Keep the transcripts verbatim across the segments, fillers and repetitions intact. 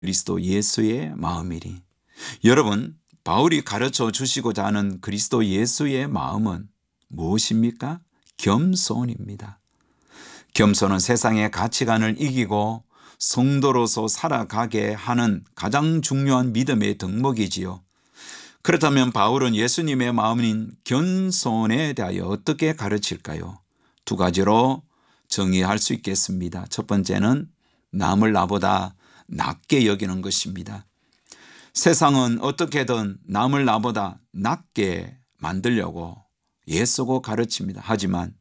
그리스도 예수의 마음이리. 여러분, 바울이 가르쳐 주시고자 하는 그리스도 예수의 마음은 무엇입니까? 겸손입니다. 겸손은 세상의 가치관을 이기고 성도로서 살아가게 하는 가장 중요한 믿음의 덕목이지요. 그렇다면 바울은 예수님의 마음인 겸손에 대하여 어떻게 가르칠까요? 두 가지로 정의할 수 있겠습니다. 첫 번째는 남을 나보다 낮게 여기는 것입니다. 세상은 어떻게든 남을 나보다 낮게 만들려고 애쓰고 가르칩니다. 하지만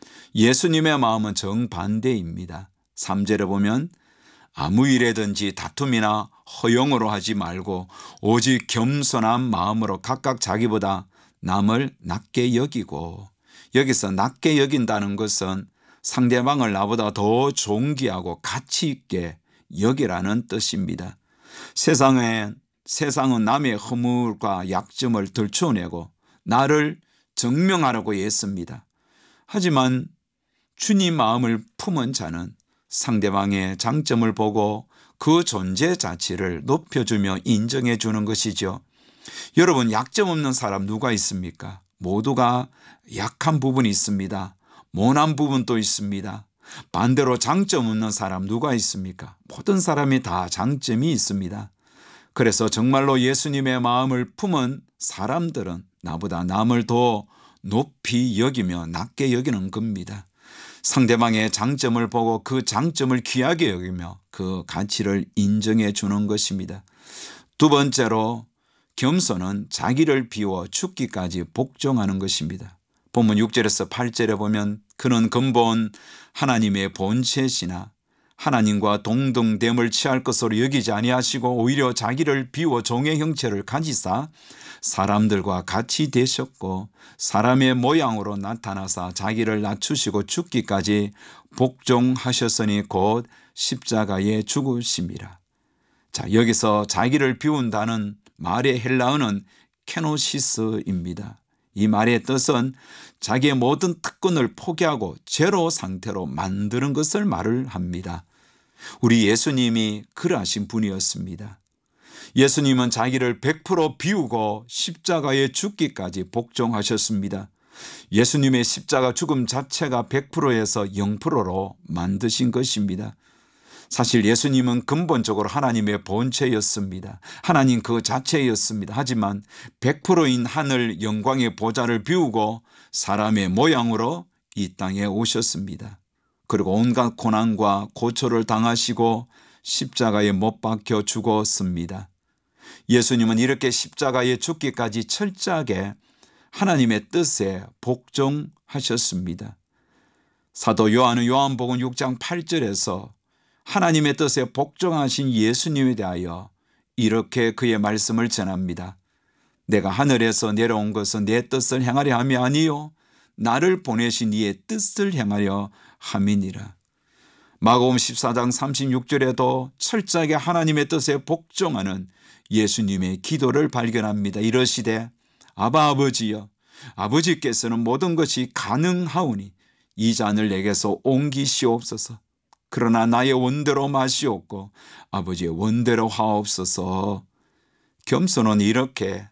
예수님의 마음은 정반대입니다. 삼 절에 보면 아무 일에든지 다툼이나 허용으로 하지 말고 오직 겸손한 마음으로 각각 자기보다 남을 낮게 여기고, 여기서 낮게 여긴다는 것은 상대방을 나보다 더 존귀하고 가치 있게 여기라는 뜻입니다. 세상에, 세상은 남의 허물과 약점을 들추어내고 나를 증명하려고 애씁니다. 하지만 주님 마음을 품은 자는 상대방의 장점을 보고 그 존재 자체를 높여주며 인정해 주는 것이죠. 여러분, 약점 없는 사람 누가 있습니까? 모두가 약한 부분이 있습니다. 모난 부분도 있습니다. 반대로 장점 없는 사람 누가 있습니까? 모든 사람이 다 장점이 있습니다. 그래서 정말로 예수님의 마음을 품은 사람들은 나보다 남을 더 높이 여기며 낮게 여기는 겁니다. 상대방의 장점을 보고 그 장점을 귀하게 여기며 그 가치를 인정해 주는 것입니다. 두 번째로 겸손은 자기를 비워 죽기까지 복종하는 것입니다. 본문 육 절에서 팔 절에 보면 그는 근본 하나님의 본체시나 하나님과 동등됨을 취할 것으로 여기지 아니하시고 오히려 자기를 비워 종의 형체를 가지사 사람들과 같이 되셨고 사람의 모양으로 나타나사 자기를 낮추시고 죽기까지 복종하셨으니 곧 십자가에 죽으심이라. 자, 여기서 자기를 비운다는 말의 헬라어는 케노시스입니다. 이 말의 뜻은 자기의 모든 특권을 포기하고 제로 상태로 만드는 것을 말을 합니다. 우리 예수님이 그러하신 분이었습니다. 예수님은 자기를 백 퍼센트 비우고 십자가에 죽기까지 복종하셨습니다. 예수님의 십자가 죽음 자체가 백 퍼센트에서 영 퍼센트로 만드신 것입니다. 사실 예수님은 근본적으로 하나님의 본체였습니다. 하나님 그 자체였습니다. 하지만 백 퍼센트인 하늘 영광의 보좌를 비우고 사람의 모양으로 이 땅에 오셨습니다. 그리고 온갖 고난과 고초를 당하시고 십자가에 못 박혀 죽었습니다. 예수님은 이렇게 십자가에 죽기까지 철저하게 하나님의 뜻에 복종하셨습니다. 사도 요한은 요한복음 육 장 팔 절에서 하나님의 뜻에 복종하신 예수님에 대하여 이렇게 그의 말씀을 전합니다. 내가 하늘에서 내려온 것은 내 뜻을 행하려 함이 아니요 나를 보내신 이의 뜻을 행하려 함이니라. 마가복음 십사 장 삼십육 절에도 철저하게 하나님의 뜻에 복종하는 예수님의 기도를 발견합니다. 이러시되 아바 아버지여, 아버지께서는 모든 것이 가능하오니 이 잔을 내게서 옮기시옵소서. 그러나 나의 원대로 마시옵고 아버지의 원대로 하옵소서. 겸손은 이렇게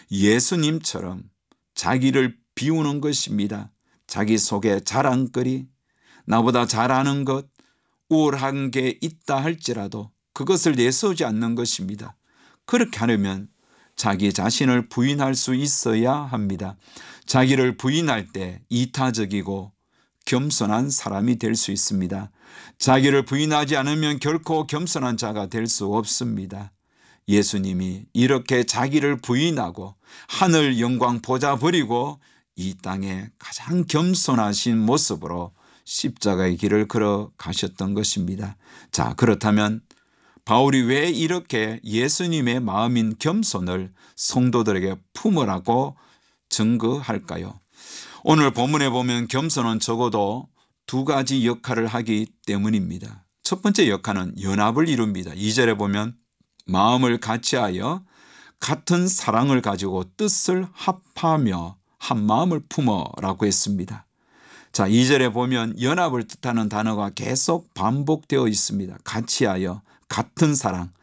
예수님처럼 자기를 비우는 것입니다. 자기 속에 자랑거리, 나보다 잘하는 것, 우월한 게 있다 할지라도 그것을 내세우지 않는 것입니다. 그렇게 하려면 자기 자신을 부인할 수 있어야 합니다. 자기를 부인할 때 이타적이고 겸손한 사람이 될 수 있습니다. 자기를 부인하지 않으면 결코 겸손한 자가 될 수 없습니다. 예수님이 이렇게 자기를 부인하고 하늘 영광 보좌 버리고 이 땅에 가장 겸손하신 모습으로 십자가의 길을 걸어 가셨던 것입니다. 자, 그렇다면 바울이 왜 이렇게 예수님의 마음인 겸손을 성도들에게 품으라고 증거할까요? 오늘 본문에 보면 겸손은 적어도 두 가지 역할을 하기 때문입니다. 첫 번째 역할은 연합을 이룹니다. 이 절에 보면 마음을 같이하여 같은 사랑을 가지고 뜻을 합하며 한 마음을 품어라고 했습니다. 자, 이 절에 보면 연합을 뜻하는 단어가 계속 반복되어 있습니다. 같이하여, 같은 사랑,